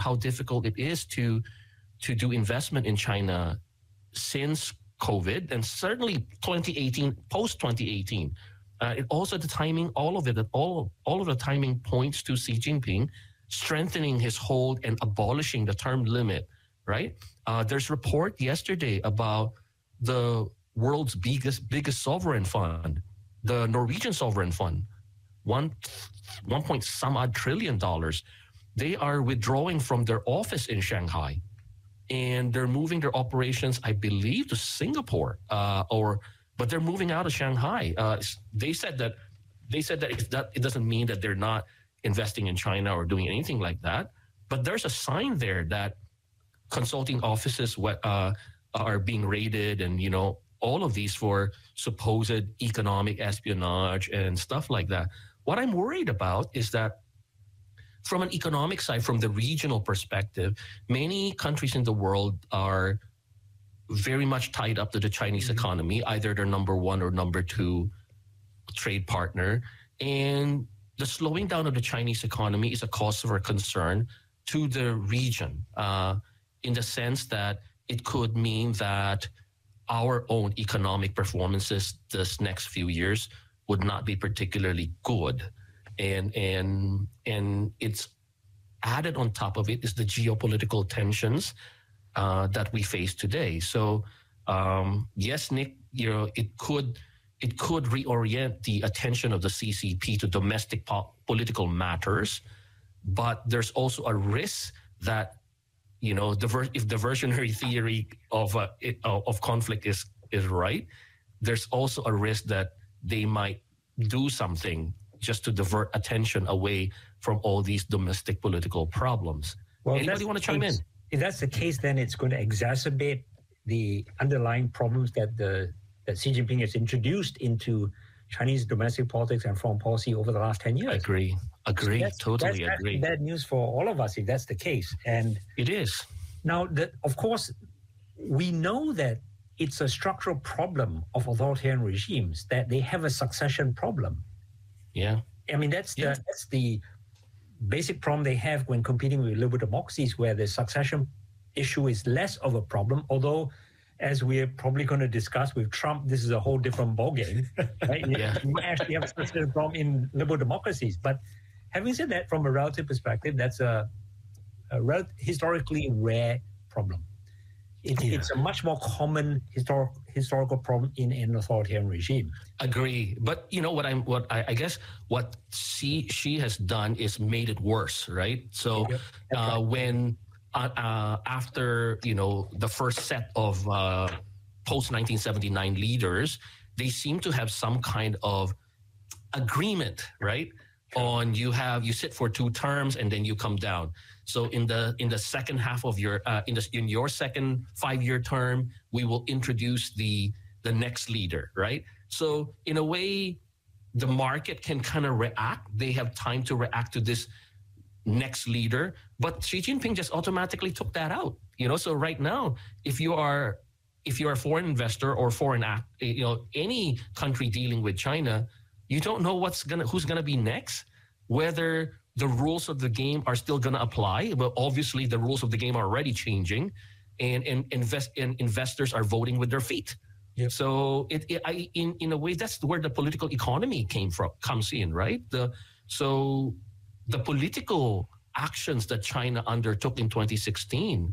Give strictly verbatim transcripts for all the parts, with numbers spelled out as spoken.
how difficult it is to to do investment in China since COVID, and certainly twenty eighteen, post twenty eighteen. Uh, it also the timing, all of it, all all of the timing points to Xi Jinping strengthening his hold and abolishing the term limit. Right? Uh, there's report yesterday about the world's biggest biggest sovereign fund, the Norwegian sovereign fund, one one point some odd trillion dollars. They are withdrawing from their office in Shanghai, and they're moving their operations, I believe, to Singapore, uh, or but they're moving out of Shanghai. Uh, they said that they said that it, that it doesn't mean that they're not investing in China or doing anything like that, but there's a sign there that consulting offices uh, are being raided, and you know all of these for supposed economic espionage and stuff like that. What I'm worried about is that from an economic side, from the regional perspective, many countries in the world are very much tied up to the Chinese mm-hmm. economy, either their number one or number two trade partner. And the slowing down of the Chinese economy is a cause for concern to the region, uh, in the sense that it could mean that our own economic performances this next few years would not be particularly good. And and and it's added on top of it is the geopolitical tensions uh, that we face today. So um, yes, Nick, you know it could it could reorient the attention of the C C P to domestic po- political matters, but there's also a risk that you know the ver- if the diversionary theory of uh, it, uh, of conflict is is right, there's also a risk that they might do something just to divert attention away from all these domestic political problems. Well, anybody want to chime in? If that's the case, then it's going to exacerbate the underlying problems that the that Xi Jinping has introduced into Chinese domestic politics and foreign policy over the last ten years. I agree. Agree. So that's, totally that's, agree. That's bad news for all of us if that's the case. And it is. Now, that, of course, we know that it's a structural problem of authoritarian regimes that they have a succession problem. Yeah. I mean, that's the yeah. that's the basic problem they have when competing with liberal democracies, where the succession issue is less of a problem, although, as we're probably going to discuss with Trump, this is a whole different ballgame. Right? Yeah. You actually have a succession problem in liberal democracies. But having said that, from a relative perspective, that's a, a rel- historically rare problem. It, yeah. It's a much more common historic, historical problem in an authoritarian regime. Agree, but you know what I'm what I, I guess what she she has done is made it worse, right? So yep. uh, right. when uh, uh, after you know the first set of uh, post nineteen seventy-nine leaders, they seem to have some kind of agreement, right? Sure. On you have you sit for two terms and then you come down. So in the in the second half of your uh, in the in your second five-year term, we will introduce the the next leader, right? So in a way, the market can kind of react. They have time to react to this next leader. But Xi Jinping just automatically took that out. You know, so right now, if you are if you're a foreign investor or foreign act, you know, any country dealing with China, you don't know what's gonna who's gonna be next, whether the rules of the game are still going to apply, but obviously the rules of the game are already changing, and and invest and investors are voting with their feet. Yep. So it, it I, in in a way that's where the political economy came from comes in, right? The so the political actions that China undertook in twenty sixteen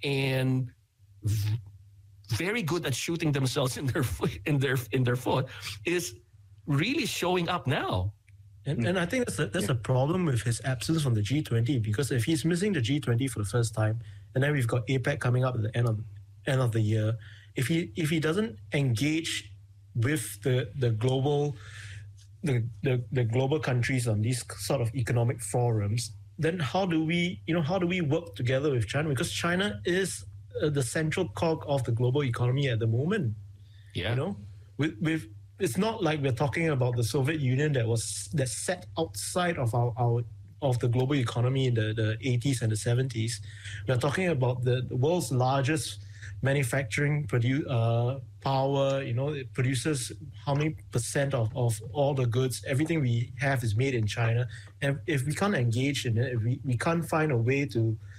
and v- very good at shooting themselves in their foot in their in their foot is really showing up now. And, and I think that's a, that's a problem with his absence from the G twenty, because if he's missing the G twenty for the first time, and then we've got APEC coming up at the end of end of the year, if he if he doesn't engage with the the global the, the the global countries on these sort of economic forums, then how do we you know how do we work together with China? Because China is uh, the central cog of the global economy at the moment. Yeah, you know, with with. It's not like we're talking about the Soviet Union that was that sat outside of our, our of the global economy in the, the eighties and the seventies. We're talking about the, the world's largest manufacturing produ- uh, power. You know, it produces how many percent of, of all the goods, everything we have is made in China. And if we can't engage in it, if we, we can't find a way to